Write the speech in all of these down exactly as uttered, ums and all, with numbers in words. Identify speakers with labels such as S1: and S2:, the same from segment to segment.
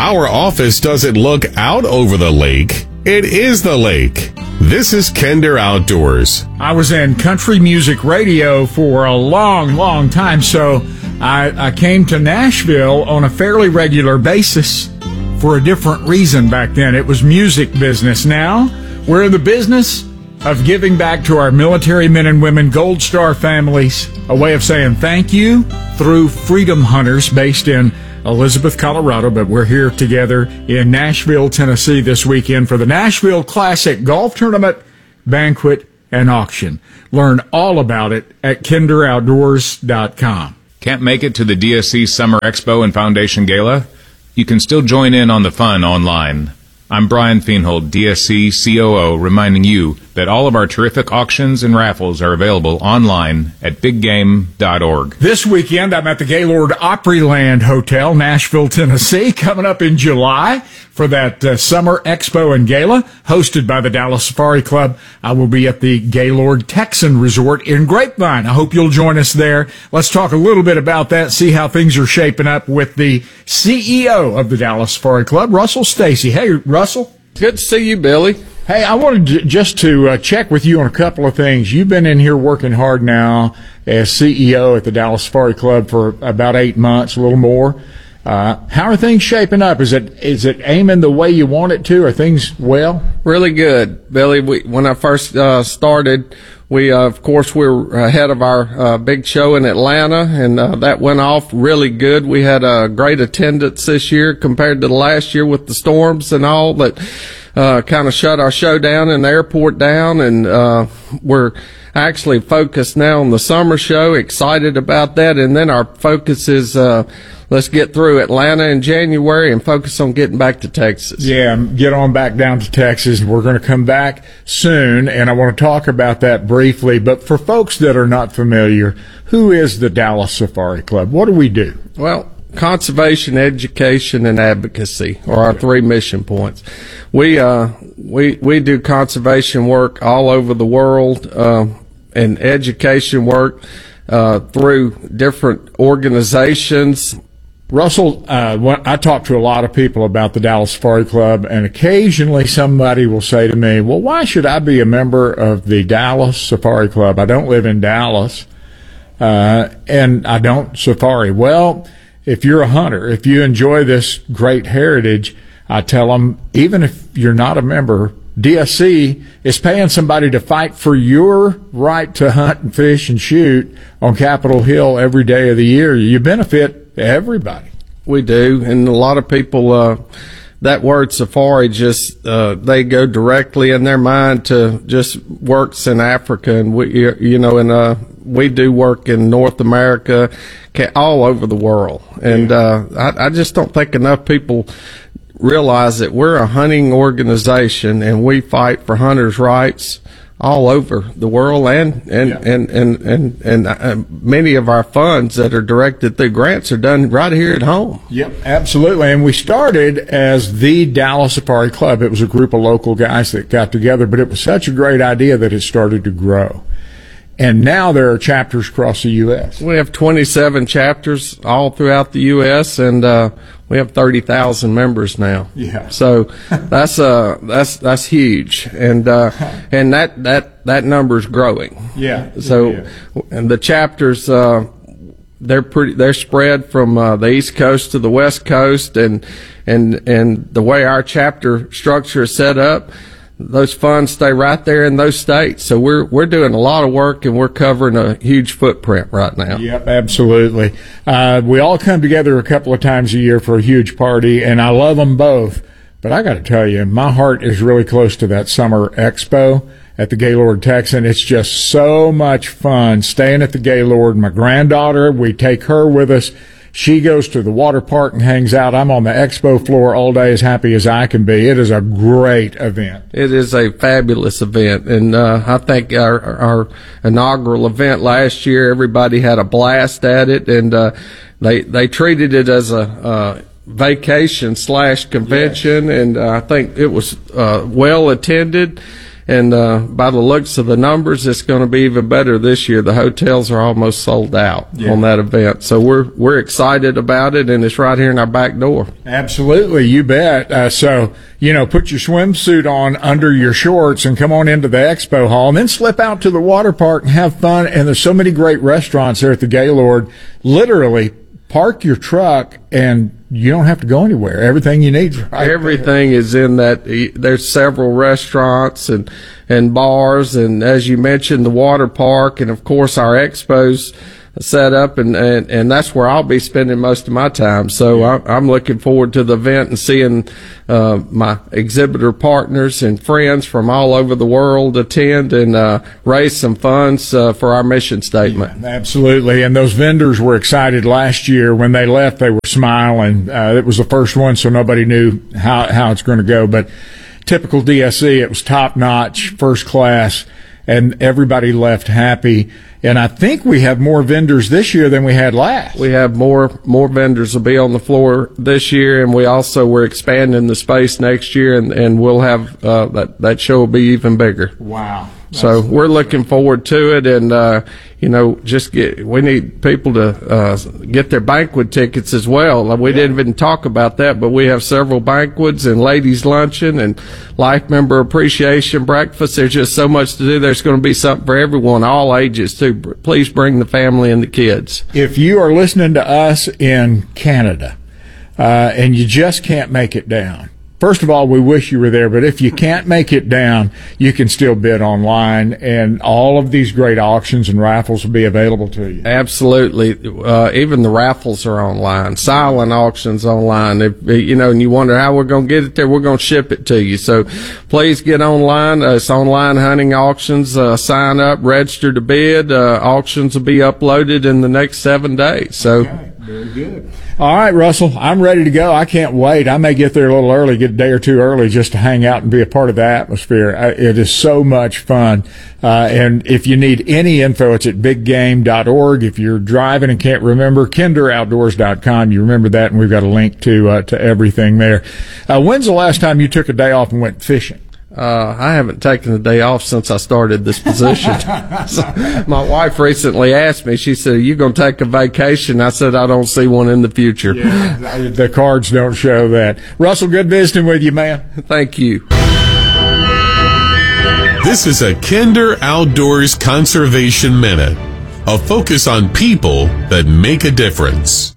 S1: Our office doesn't look out over the lake. It is the lake. This is Kinder Outdoors.
S2: I was in country music radio for a long, long time, so I, I came to Nashville on a fairly regular basis for a different reason back then. It was music business. Now, we're in the business of giving back to our military men and women, Gold Star families, a way of saying thank you through Freedom Hunters based in Elizabeth, Colorado, but we're here together in Nashville, Tennessee this weekend for the Nashville Classic Golf Tournament, Banquet, and Auction. Learn all about it at kinder outdoors dot com.
S3: Can't make it to the D S C Summer Expo and Foundation Gala? You can still join in on the fun online. I'm Brian Feenhold, D S C C O O, reminding you that all of our terrific auctions and raffles are available online at big game dot org.
S2: This weekend, I'm at the Gaylord Opryland Hotel, Nashville, Tennessee, coming up in July for that uh, Summer Expo and Gala, hosted by the Dallas Safari Club. I will be at the Gaylord Texan Resort in Grapevine. I hope you'll join us there. Let's talk a little bit about that, see how things are shaping up with the C E O of the Dallas Safari Club, Russell Stacy. Hey, Russell.
S4: Good to see you, Billy.
S2: Hey, I wanted to, just to uh, check with you on a couple of things. You've been in here working hard now as C E O at the Dallas Safari Club for about eight months, a little more. Uh, how are things shaping up? Is it is it aiming the way you want it to? Are things well?
S4: Really good, Billy. We, when I first uh, started, we uh, of course we were ahead of our uh, big show in Atlanta, and uh, that went off really good. We had a great attendance this year compared to the last year with the storms and all that uh, kind of shut our show down and the airport down, and uh, we're actually focused now on the summer show. Excited about that, and then our focus is uh, let's get through Atlanta in January and focus on getting back to Texas.
S2: Yeah, get on back down to Texas. We're going to come back soon, and I want to talk about that briefly. But for folks that are not familiar, who is the Dallas Safari Club? What do we do?
S4: Well, conservation, education, and advocacy are our three mission points. We uh, we we do conservation work all over the world, uh, and education work uh, through different organizations.
S2: Russell, uh, when I talk to a lot of people about the Dallas Safari Club, and occasionally somebody will say to me, well, why should I be a member of the Dallas Safari Club? I don't live in Dallas, uh, and I don't safari. Well, if you're a hunter, if you enjoy this great heritage, I tell them, even if you're not a member, D S C is paying somebody to fight for your right to hunt and fish and shoot on Capitol Hill every day of the year. You benefit everybody.
S4: We do, and a lot of people, uh, that word safari just, uh, they go directly in their mind to just works in Africa, and we, you know, and, uh, we do work in North America, all over the world. And, uh, I, I just don't think enough people realize that we're a hunting organization and we fight for hunters' rights all over the world, and and yeah. and and and, and uh, many of our funds that are directed through grants are done right here at home.
S2: Yep, absolutely. And we started as the Dallas Safari Club. It was a group of local guys that got together, but it was such a great idea that it started to grow. And now there are chapters across the U S.
S4: We have twenty-seven chapters all throughout the U S, and uh, we have thirty thousand members now.
S2: Yeah.
S4: So that's uh that's that's huge, and uh, and that that that number's growing.
S2: Yeah.
S4: So
S2: yeah.
S4: and the chapters uh, they're pretty they're spread from uh, the East Coast to the West Coast, and and and the way our chapter structure is set up, those funds stay right there in those states. So we're we're doing a lot of work, and we're covering a huge footprint right now.
S2: Yep, absolutely. Uh, we all come together a couple of times a year for a huge party, and I love them both. But I got to tell you, my heart is really close to that summer expo at the Gaylord Texan. It's just so much fun staying at the Gaylord. My granddaughter, we take her with us. She goes to the water park and hangs out. I'm on the expo floor all day, as happy as I can be. It is a great event.
S4: It is a fabulous event, and uh, I think our, our inaugural event last year, everybody had a blast at it, and uh, they they treated it as a uh, vacation slash convention, yes. and uh, I think it was uh, well attended. and uh, by the looks of the numbers, it's going to be even better this year. The hotels are almost sold out yeah. on that event, so we're we're excited about it, and it's right here in our back door.
S2: Absolutely, you bet. Uh, so you know, put your swimsuit on under your shorts and come on into the expo hall, and then slip out to the water park and have fun. And there's so many great restaurants there at the Gaylord. Literally, park your truck and you don't have to go anywhere. Everything you need. Right
S4: Everything
S2: there.
S4: is in that. There's several restaurants and, and bars, and as you mentioned, the water park, and of course our expos set up, and, and, and that's where I'll be spending most of my time. So I, I'm looking forward to the event and seeing uh, my exhibitor partners and friends from all over the world attend and uh, raise some funds uh, for our mission statement.
S2: Yeah, absolutely. And those vendors were excited last year. When they left, they were smiling. Uh, it was the first one, so nobody knew how, how it's going to go. But typical D S E, it was top-notch, first class, and everybody left happy. And I think we have more vendors this year than we had last.
S4: We have more more vendors will be on the floor this year, and we also we're expanding the space next year, and, and we'll have uh, that that show will be even bigger.
S2: Wow.
S4: So we're looking forward to it, and uh, you know, just get we need people to uh, get their banquet tickets as well. We yeah. didn't even talk about that, but we have several banquets and ladies' luncheon and life member appreciation breakfast. There's just so much to do. There's going to be something for everyone, all ages too. Please bring the family and the kids.
S2: If you are listening to us in Canada uh, and you just can't make it down, first of all, we wish you were there, but if you can't make it down, you can still bid online, and all of these great auctions and raffles will be available to you.
S4: Absolutely. Uh, even the raffles are online, silent auctions online. If, you know, and you wonder how we're going to get it there, we're going to ship it to you. So please get online. Uh, it's online hunting auctions. Uh, sign up, register to bid. Uh, auctions will be uploaded in the next seven days. So.
S2: Okay. Very good. All right, Russell, I'm ready to go. I can't wait. I may get there a little early, get a day or two early just to hang out and be a part of the atmosphere. It is so much fun. Uh, and if you need any info, it's at big game dot org. If you're driving and can't remember, kinder outdoors dot com. You remember that, and we've got a link to uh, to everything there. Uh, when's the last time you took a day off and went fishing?
S4: Uh, I haven't taken a day off since I started this position. So my wife recently asked me, she said, "Are you going to take a vacation?" I said, "I don't see one in the future."
S2: Yeah, the cards don't show that. Russell, good visiting with you, man.
S4: Thank you.
S1: This is a Kinder Outdoors Conservation Minute, a focus on people that make a difference.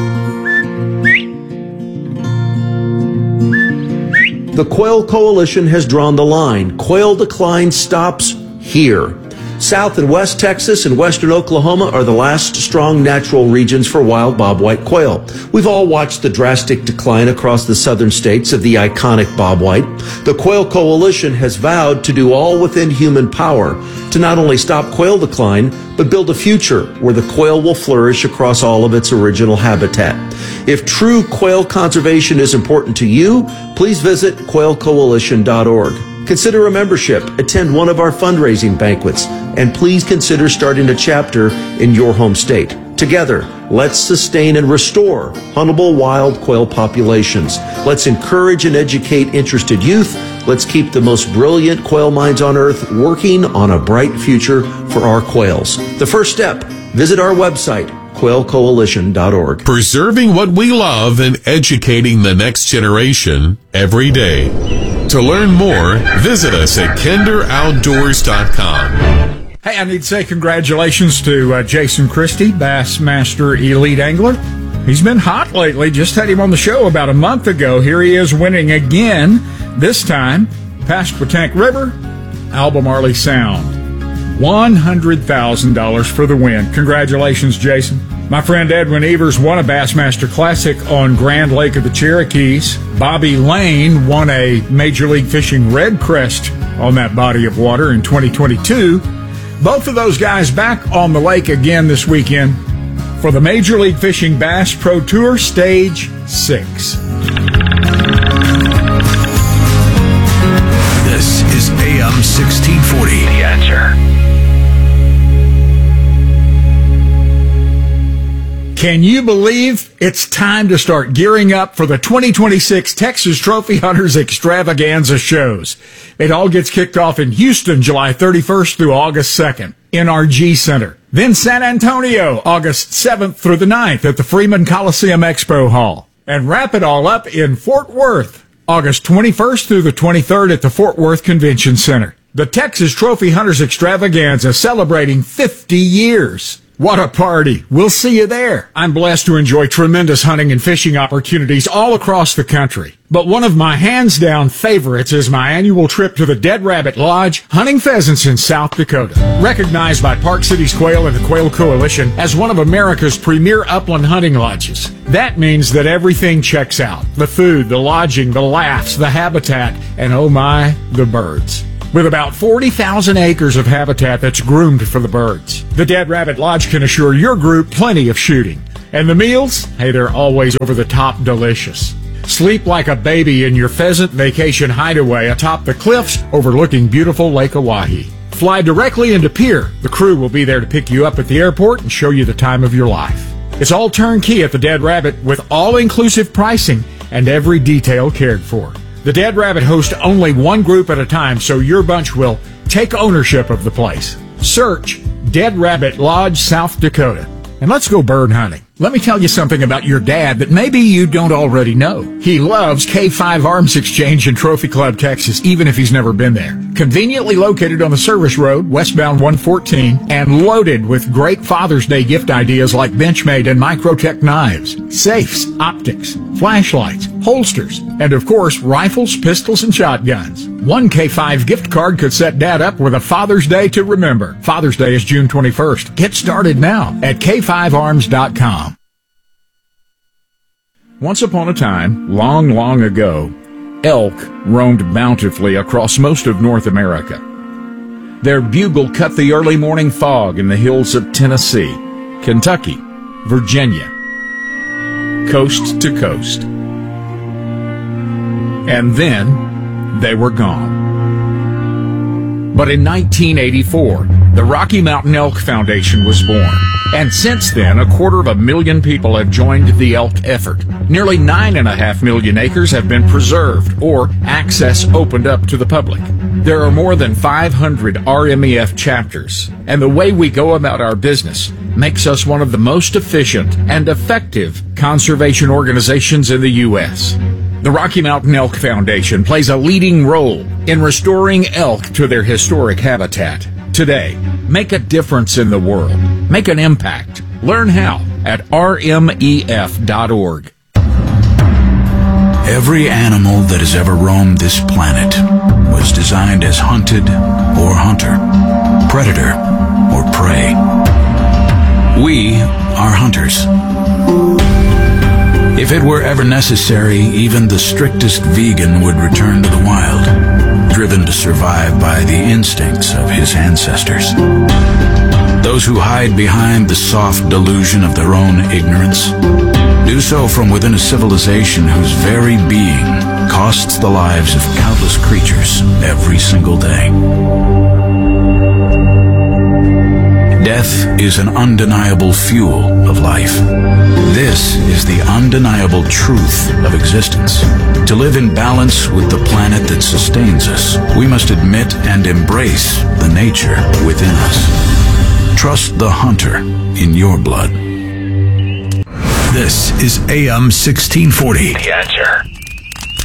S5: The Quail Coalition has drawn the line. Quail decline stops here. South and West Texas and Western Oklahoma are the last strong natural regions for wild bobwhite quail. We've all watched the drastic decline across the southern states of the iconic bobwhite. The Quail Coalition has vowed to do all within human power to not only stop quail decline, but build a future where the quail will flourish across all of its original habitat. If true quail conservation is important to you, please visit quail coalition dot org. Consider a membership, attend one of our fundraising banquets, and please consider starting a chapter in your home state. Together, let's sustain and restore huntable wild quail populations. Let's encourage and educate interested youth. Let's keep the most brilliant quail minds on earth working on a bright future for our quails. The first step, visit our website, quail coalition dot org.
S1: Preserving what we love and educating the next generation every day. To learn more, visit us at kinder outdoors dot com.
S2: Hey, I need to say congratulations to uh, Jason Christie, Bassmaster Elite Angler. He's been hot lately. Just had him on the show about a month ago. Here he is winning again, this time past Patank River, Albemarle Sound. one hundred thousand dollars for the win. Congratulations, Jason. My friend Edwin Evers won a Bassmaster Classic on Grand Lake of the Cherokees. Bobby Lane won a Major League Fishing Red Crest on that body of water in twenty twenty-two. Both of those guys back on the lake again this weekend for the Major League Fishing Bass Pro Tour Stage six.
S6: This is A M sixteen forty. The Answer.
S2: Can you believe it's time to start gearing up for the twenty twenty-six Texas Trophy Hunters Extravaganza shows? It all gets kicked off in Houston, July thirty-first through August second, N R G Center. Then San Antonio, August seventh through the ninth at the Freeman Coliseum Expo Hall. And wrap it all up in Fort Worth, August twenty-first through the twenty-third at the Fort Worth Convention Center. The Texas Trophy Hunters Extravaganza celebrating fifty years. What a party. We'll see you there. I'm blessed to enjoy tremendous hunting and fishing opportunities all across the country. But one of my hands-down favorites is my annual trip to the Dead Rabbit Lodge, hunting pheasants in South Dakota. Recognized by Park Cities Quail and the Quail Coalition as one of America's premier upland hunting lodges. That means that everything checks out. The food, the lodging, the laughs, the habitat, and oh my, the birds. With about forty thousand acres of habitat that's groomed for the birds. The Dead Rabbit Lodge can assure your group plenty of shooting. And the meals? Hey, they're always over-the-top delicious. Sleep like a baby in your pheasant vacation hideaway atop the cliffs overlooking beautiful Lake Oahe. Fly directly into Pier. The crew will be there to pick you up at the airport and show you the time of your life. It's all turnkey at the Dead Rabbit with all-inclusive pricing and every detail cared for. The Dead Rabbit hosts only one group at a time, so your bunch will take ownership of the place. Search Dead Rabbit Lodge, South Dakota. And let's go bird hunting. Let me tell you something about your dad that maybe you don't already know. He loves K five Arms Exchange in Trophy Club, Texas, even if he's never been there. Conveniently located on the service road, westbound one fourteen, and loaded with great Father's Day gift ideas like Benchmade and Microtech knives, safes, optics, flashlights, holsters, and of course, rifles, pistols, and shotguns. One K five gift card could set Dad up with a Father's Day to remember. Father's Day is June twenty-first. Get started now at K five arms dot com. Once upon a time, long, long ago, elk roamed bountifully across most of North America. Their bugle cut the early morning fog in the hills of Tennessee, Kentucky, Virginia, coast to coast. And then they were gone. But in nineteen eighty-four, the Rocky Mountain Elk Foundation was born. And since then, a quarter of a million people have joined the elk effort. Nearly nine and a half million acres have been preserved or access opened up to the public. There are more than five hundred R M E F chapters, and the way we go about our business makes us one of the most efficient and effective conservation organizations in the U S The Rocky Mountain Elk Foundation plays a leading role in restoring elk to their historic habitat. Today, make a difference in the world. Make an impact. Learn how at R M E F dot org.
S6: Every animal that has ever roamed this planet was designed as hunted or hunter, predator or prey. We are hunters. If it were ever necessary, even the strictest vegan would return to the wild, driven to survive by the instincts of his ancestors. Those who hide behind the soft delusion of their own ignorance do so from within a civilization whose very being costs the lives of countless creatures every single day. Death is an undeniable fuel of life. This is the undeniable truth of existence. To live in balance with the planet that sustains us, we must admit and embrace the nature within us. Trust the hunter in your blood. This is A M sixteen forty. The Answer.